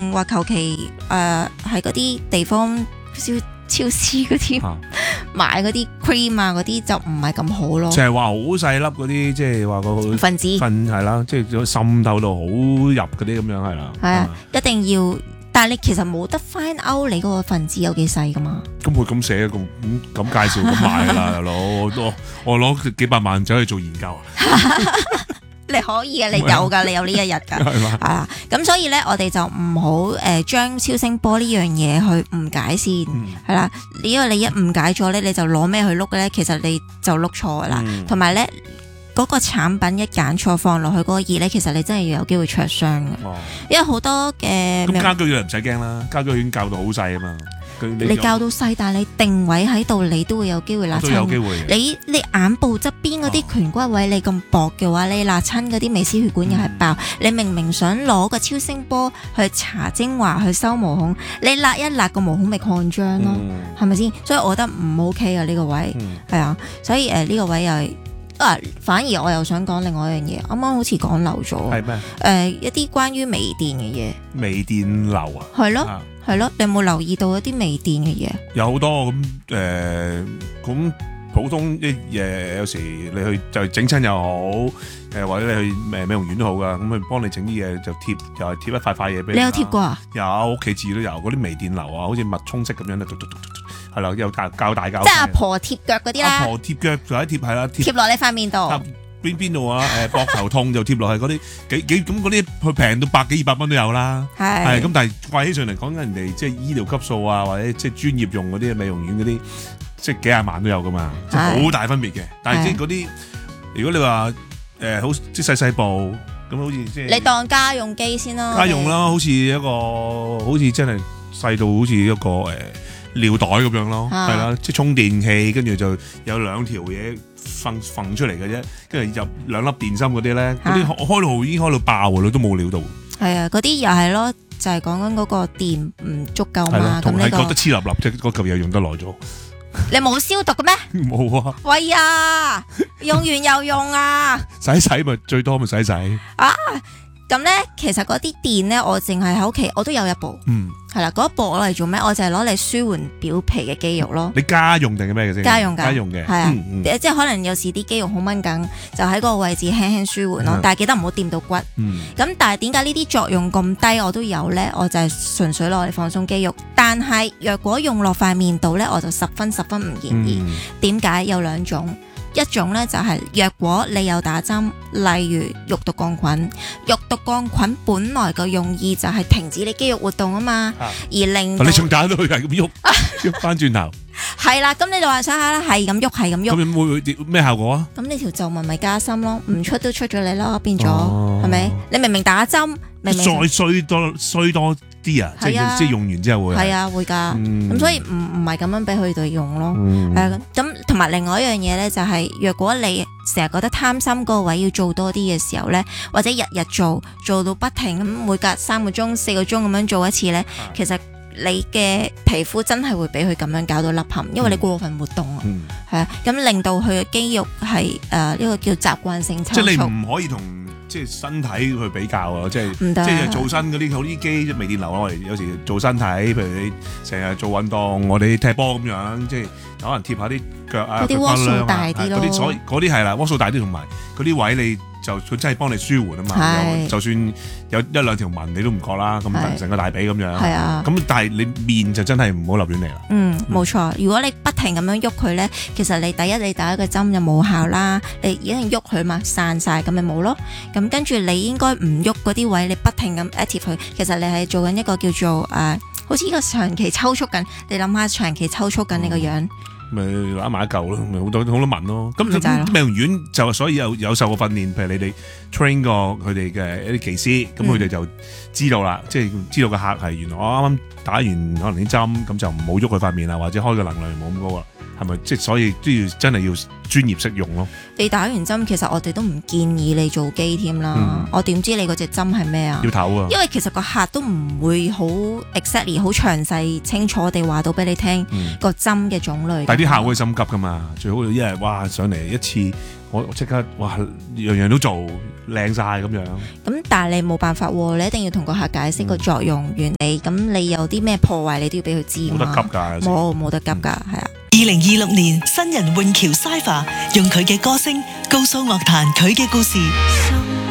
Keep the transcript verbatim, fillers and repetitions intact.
定話求其誒喺嗰啲地方超超市嗰啲、啊、買嗰啲 cream 啊嗰啲就唔係咁好咯。 就係話好細粒嗰啲，即係話個分子分係啦，即係滲透到好入嗰啲咁樣係啦。 係啊，一定要。但係你其實冇得 find out 你嗰個分子有幾細噶嘛？ 咁佢咁寫咁咁介紹咁買啦，大佬，我我攞幾百萬走去做研究啊！ 你可以嘅，你有噶，你有呢一日噶，係嘛？啊，咁所以咧，我哋就唔好誒將超聲波呢樣嘢去誤解先，係啦、嗯。因為你一誤解咗咧，你就攞咩去碌咧，其實你就碌錯噶啦。同埋咧。嗰個產品一揀錯放落去嗰個熱咧，其實你真係要有機會灼傷嘅，哦、因為好多嘅咁家居院唔使驚啦，家居院教到好細啊嘛， 你，你教到細，但係你定位喺度，你都會有機會辣親。都有機會。你你眼部側邊嗰啲顴骨位你咁薄嘅話，你辣親嗰啲微絲血管又係爆。嗯、你明明想攞個超聲波去搽精華去收毛孔，你辣一辣個毛孔咪擴張咯，係咪先？所以我覺得唔 OK 啊呢個位，係、嗯、啊，所以誒呢、呃這個位又係。啊！反而我又想講另外一樣嘢，啱啱好似講漏咗。係咩？誒、呃，一啲關於微電嘅嘢。微電流啊？係咯，係、啊、咯。你有冇留意到一啲微電嘅嘢？有好多咁誒，咁、呃、普通啲嘢，有時你去就整親又好，誒、呃、或者你去誒美容院都好噶，咁佢幫你整啲嘢就貼，就係貼一塊塊嘢俾你。你有貼過啊？有，屋企自己都有嗰啲微電流啊，好似脈衝式咁樣咧，係啦，又教教大教。即係阿婆貼腳嗰啲啦。阿婆貼腳就喺貼係啦，貼落你塊面度。邊邊度啊？誒，膊頭痛就貼落去嗰啲幾幾咁嗰啲，佢平到百幾二百蚊都有啦。係。係咁，但係貴起上嚟講緊人哋即係醫療級數啊，或者即係專業用嗰啲美容院嗰啲，即係幾廿萬都有噶嘛，即係好大分別嘅。但係即係嗰啲，如果你話誒好即係細細部咁，好似即係你當家用機先咯。家用啦，好似一個好似真係細到好似一個誒。尿袋咁樣咯，係啦，即係充電器，跟住就有兩條嘢揈揈出嚟嘅啫，跟住入兩粒電芯嗰啲咧，嗰啲開到已經開到爆㗎啦，都冇料到。係啊，嗰啲又係咯，就係講緊嗰個電唔足夠嘛。咁你覺得黐立立即嗰嚿嘢用得耐咗。你冇消毒嘅咩？冇啊。喂呀，用完又用啊！洗洗咪最多咪洗洗。啊！咁咧，其實嗰啲電咧，我淨係喺屋企，我都有一部，嗯，係啦，嗰一部我嚟做咩？我就係攞嚟舒緩表皮嘅肌肉咯。你家用定係咩嘅先？家用㗎，家用嘅，係啊，嗯嗯、即係可能有時啲肌肉好掹緊，就喺嗰個位置輕輕舒緩咯。嗯、但係記得唔好掂到骨。咁、嗯、但係點解呢啲作用咁低我都有咧？我就係純粹攞嚟放鬆肌肉。但係若果用落塊面度咧，我就十分十分唔建議。點解、嗯？有兩種。一種咧就係若果你有打針，例如肉毒桿菌，肉毒桿菌本來個用意就係停止你肌肉活動啊嘛，啊而令你仲打到佢係咁喐，喐翻轉頭。係啦，咁你就話想下啦，係咁喐，係咁喐。咁會會咩效果啊？咁你條皺紋咪加深咯，唔出都出咗嚟咯，變咗係咪？你明明打針，明明再衰多衰多啲啊！即係即係用完之後會係啊會㗎，咁、嗯、所以唔唔係咁樣俾佢哋用咯。係咁同埋另外一樣嘢咧，就係若果你成日覺得貪心嗰個位要做多啲嘅時候咧，或者日日做做到不停咁，每隔三個鐘、四個鐘咁樣做一次咧，啊、其實你嘅皮膚真係會俾佢咁樣搞到凹陷，因為你過分活動啊，係啊、嗯，咁令到佢嘅肌肉係誒呢個叫習慣性抽搐。即係你唔可以同即係身體去比較啊，即係即係做身嗰啲好啲機微電流落嚟，有時做身體，譬如你成日做運動，我哋踢波咁樣，即係可能貼下啲腳啊，嗰啲窩數大啲咯，嗰啲所嗰啲係啦，窩數大啲同埋嗰啲位你。就佢真係幫你舒緩啊嘛，就算有一兩條紋你都唔覺啦，咁成個大髀咁樣。係啊，咁但係你面就真係唔好立亂嚟啦。嗯，冇錯。如果你不停咁樣喐佢咧，其實你第一你打一個針就冇效啦，你已經喐佢嘛，散晒咁咪冇咯。咁跟住你應該唔喐嗰啲位，你不停咁 active 佢，其實你係做緊一個叫做誒、呃，好似呢個長期抽搐緊。你諗下長期抽搐緊你個樣。嗯咪揦埋一嚿咯，咪好多好多紋咯。咁美容院就所以有有受過訓練，譬如你哋 train 過佢哋嘅一啲技師，咁佢哋就知道啦，即係知道個客係原來我啱啱打完可能啲針，咁就唔好喐佢塊面啦，或者開個能量冇咁高啦。係咪即係所以都要真係要專業識用咯？你打完針，其實我哋都唔建議你做機添啦。嗯、我點知你嗰隻針係咩啊？要唞啊！因為其實個客都唔會好 exactly 好詳細清楚地話到俾你聽個針嘅種類。但係啲客會心急噶嘛，最好一日哇上嚟一次，我我即刻哇樣樣都做靚晒咁樣。 咁但係你冇辦法喎，你一定要同個客解釋個作用原理，咁、嗯、你有啲咩破壞你都要俾佢知。 冇得急㗎， 冇冇得急㗎，係啊。 二零二六年新人永橋 Cypher 用佢嘅歌聲告訴樂壇佢嘅故事。